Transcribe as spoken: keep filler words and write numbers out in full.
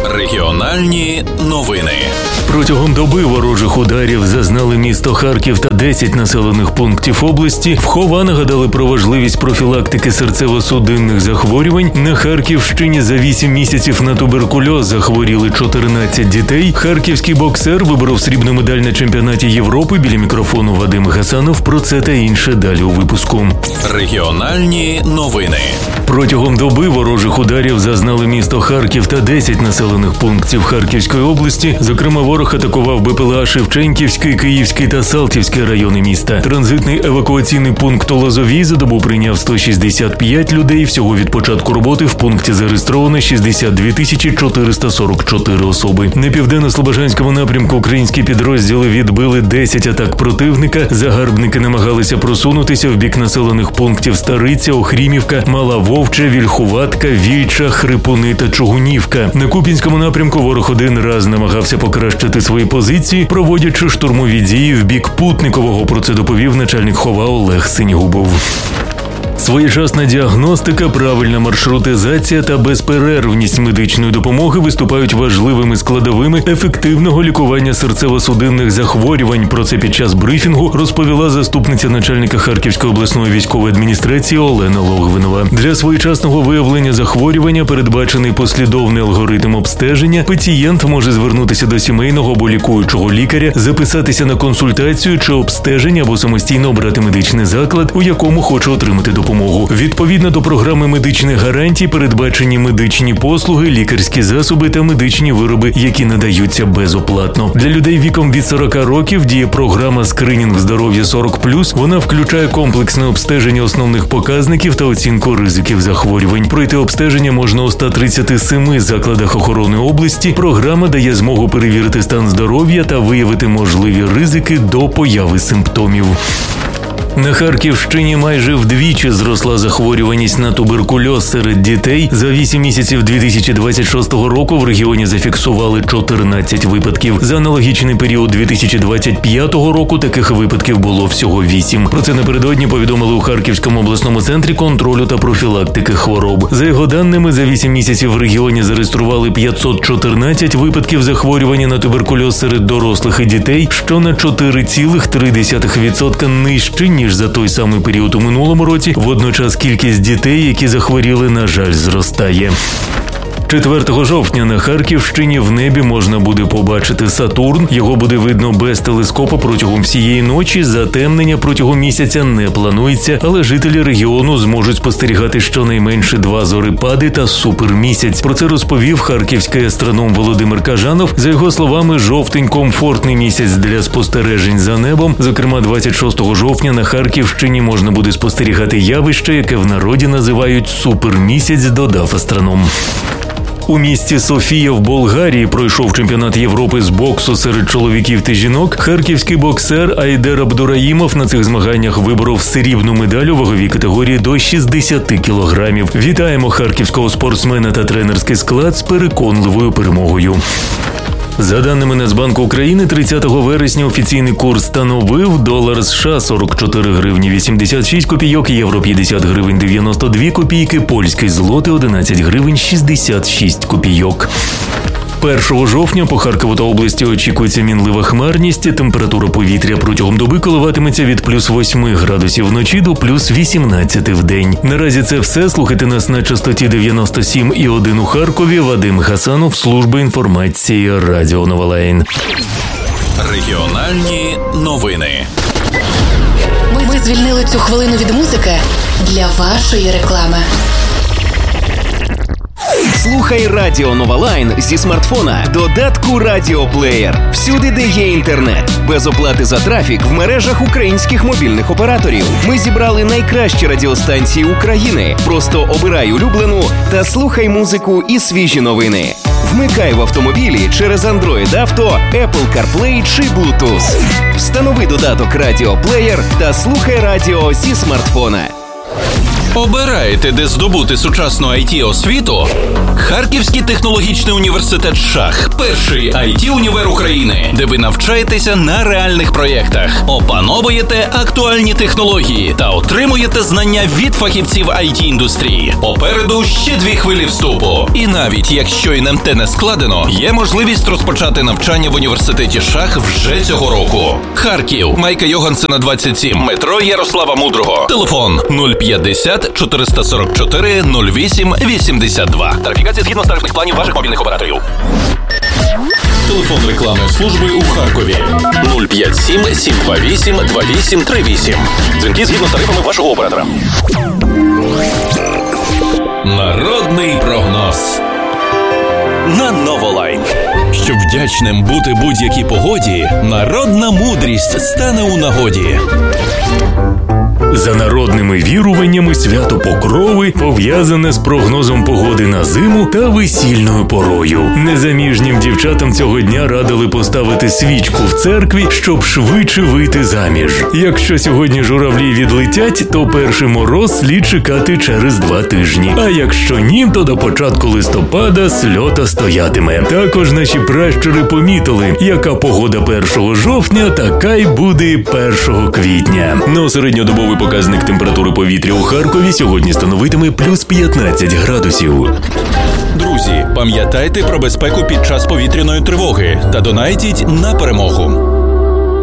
Регіональні новини. Протягом доби ворожих ударів зазнали місто Харків та десять населених пунктів області. В ХОВА нагадали про важливість профілактики серцево-судинних захворювань. На Харківщині за вісім місяців на туберкульоз захворіли чотирнадцять дітей. Харківський боксер виборов срібну медаль на чемпіонаті Європи. Біля мікрофону Вадим Гасанов. Про це та інше далі у випуску. Регіональні новини. Протягом доби ворожих ударів зазнали місто Харків та десять населених пунктів Харківської області. Зокрема, ворог атакував БПЛА Шевченківський, Київський та Салтівський райони міста. Транзитний евакуаційний пункт у Лозовій за добу прийняв сто шістдесят п'ять людей. Всього від початку роботи в пункті зареєстровано шістдесят дві тисячі чотириста сорок чотири особи. На південно-слобожанському напрямку українські підрозділи відбили десять атак противника. Загарбники намагалися просунутися в бік населених пунктів Стариця, Охрімівка, Мала Вовча, Вільхуватка, Вільча, Хрипуни та Чугунівка. На Куп'янському напрямку ворог один раз намагався покращити свої позиції, проводячи штурмові дії в бік Путникового, про це доповів начальник ХОВА Олег Синігубов. Своєчасна діагностика, правильна маршрутизація та безперервність медичної допомоги виступають важливими складовими ефективного лікування серцево-судинних захворювань. Про це під час брифінгу розповіла заступниця начальника Харківської обласної військової адміністрації Олена Логвинова. Для своєчасного виявлення захворювання передбачений послідовний алгоритм обстеження. Пацієнт може звернутися до сімейного або лікуючого лікаря, записатися на консультацію чи обстеження або самостійно обрати медичний заклад, у якому хоче отримати допомогу. Відповідно до програми медичних гарантій передбачені медичні послуги, лікарські засоби та медичні вироби, які надаються безоплатно. Для людей віком від сорока років діє програма «Скринінг здоров'я сорок плюс». Вона включає комплексне обстеження основних показників та оцінку ризиків захворювань. Пройти обстеження можна у ста тридцяти семи закладах охорони області. Програма дає змогу перевірити стан здоров'я та виявити можливі ризики до появи симптомів. На Харківщині майже вдвічі зросла захворюваність на туберкульоз серед дітей. За вісім місяців дві тисячі двадцять шостого року в регіоні зафіксували чотирнадцять випадків. За аналогічний період дві тисячі двадцять п'ятого року таких випадків було всього вісім. Про це напередодні повідомили у Харківському обласному центрі контролю та профілактики хвороб. За його даними, за вісім місяців в регіоні зареєстрували п'ятсот чотирнадцять випадків захворювання на туберкульоз серед дорослих і дітей, що на чотири цілих три десятих відсотка нижче, ніж за той самий період у минулому році. Водночас кількість дітей, які захворіли, на жаль, зростає. четвертого жовтня на Харківщині в небі можна буде побачити Сатурн. Його буде видно без телескопа протягом всієї ночі. Затемнення протягом місяця не планується, але жителі регіону зможуть спостерігати щонайменше два зорепади та супермісяць. Про це розповів харківський астроном Володимир Кажанов. За його словами, жовтень – комфортний місяць для спостережень за небом. Зокрема, двадцять шостого жовтня на Харківщині можна буде спостерігати явище, яке в народі називають супермісяць, додав астроном. У місті Софія в Болгарії пройшов чемпіонат Європи з боксу серед чоловіків та жінок. Харківський боксер Айдер Абдураїмов на цих змаганнях виборов срібну медаль у ваговій категорії до шістдесят кілограмів. Вітаємо харківського спортсмена та тренерський склад з переконливою перемогою. За даними Нацбанку України, тридцятого вересня офіційний курс становив долар США сорок чотири гривні вісімдесят шість копійок, євро п'ятдесят гривень дев'яносто дві копійки, польський злотий одинадцять гривень шістдесят шість копійок. першого жовтня по Харкову та області очікується мінлива хмарність. Температура повітря протягом доби коливатиметься від плюс восьми градусів вночі до плюс вісімнадцяти в день. Наразі це все. Слухайте нас на частоті дев'яносто сім і один у Харкові. Вадим Гасанов, служба інформації Радіо Нова Лайн. Регіональні новини. Ми, ми звільнили цю хвилину від музики для вашої реклами. Слухай Радіо Нова Лайн зі смартфона, додатку Радіоплеєр. Всюди, де є інтернет. Без оплати за трафік в мережах українських мобільних операторів. Ми зібрали найкращі радіостанції України. Просто обирай улюблену та слухай музику і свіжі новини. Вмикай в автомобілі через Android Auto, Apple CarPlay чи Bluetooth. Встанови додаток Радіоплеєр та слухай радіо зі смартфона. Обираєте, де здобути сучасну ай ті-освіту? Харківський технологічний університет «Шах» – перший ай ті-універ України, де ви навчаєтеся на реальних проєктах, опановуєте актуальні технології та отримуєте знання від фахівців ай ті-індустрії. Попереду ще дві хвилі вступу. І навіть якщо ен ем те не складено, є можливість розпочати навчання в університеті «Шах» вже цього року. Харків, Майка Йогансена, двадцять сім, метро Ярослава Мудрого. Телефон нуль п'ятдесят чотириста сорок чотири нуль вісім вісімдесят два. Тарифікація згідно з тарифних планів ваших мобільних операторів. Телефон рекламної служби у Харкові нуль п'ять сім сім два вісім два вісім три вісім. Дзвінки згідно з тарифами вашого оператора. Народний прогноз на Новолайн. Щоб вдячним бути будь-якій погоді, народна мудрість стане у нагоді. За народними віруваннями свято Покрови пов'язане з прогнозом погоди на зиму та весільною порою. Незаміжнім дівчатам цього дня радили поставити свічку в церкві, щоб швидше вийти заміж. Якщо сьогодні журавлі відлетять, то перший мороз слід чекати через два тижні. А якщо ні, то до початку листопада сльота стоятиме. Також наші пращури помітили, яка погода першого жовтня, така й буде першого квітня. Но середньодобовий показник температури повітря у Харкові сьогодні становитиме плюс п'ятнадцять градусів. Друзі, пам'ятайте про безпеку під час повітряної тривоги та донайтіть на перемогу.